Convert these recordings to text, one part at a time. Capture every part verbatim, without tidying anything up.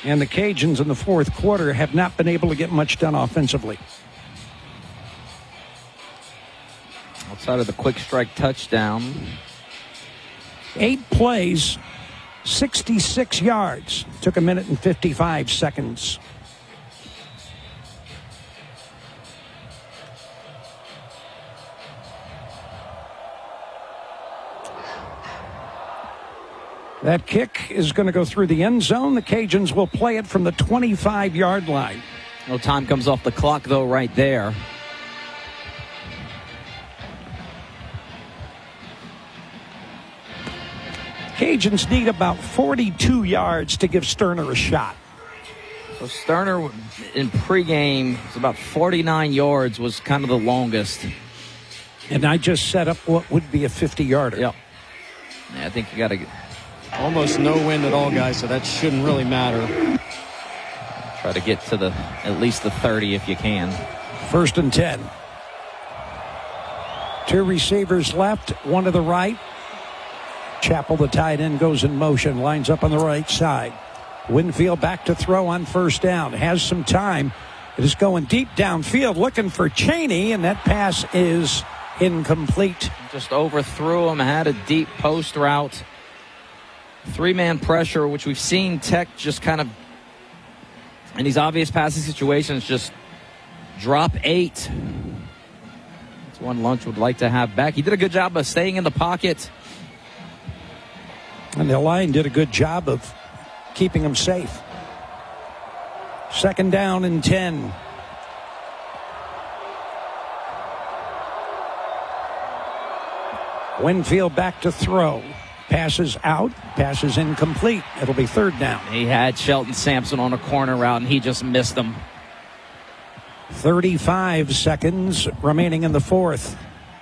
And the Cajuns in the fourth quarter have not been able to get much done offensively. Outside of the quick strike touchdown. Eight plays, sixty-six yards. Took a minute and fifty-five seconds. That kick is going to go through the end zone. The Cajuns will play it from the twenty-five-yard line. No time comes off the clock, though, right there. Cajuns need about forty-two yards to give Sterner a shot. So Sterner in pregame was about forty-nine yards, was kind of the longest. And I just set up what would be a fifty-yarder. Yep. Yeah, I think you got to get... Almost no wind at all, guys, so that shouldn't really matter. Try to get to the at least the thirty if you can. First and ten. Two receivers left, one to the right. Chappell, the tight end, goes in motion, lines up on the right side. Winfield back to throw on first down. Has some time. It is going deep downfield, looking for Chaney, and that pass is incomplete. Just overthrew him, had a deep post route. Three-man pressure, which we've seen Tech just kind of, in these obvious passing situations, just drop eight. That's one Lunch would like to have back. He did a good job of staying in the pocket. And the line did a good job of keeping him safe. Second down and ten. Winfield back to throw. Passes out. Passes incomplete. It'll be third down. He had Shelton Sampson on a corner route, and he just missed him. thirty-five seconds remaining in the fourth.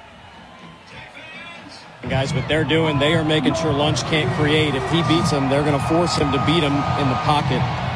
Guys, what they're doing, they are making sure Lunch can't create. If he beats them, they're going to force him to beat him in the pocket.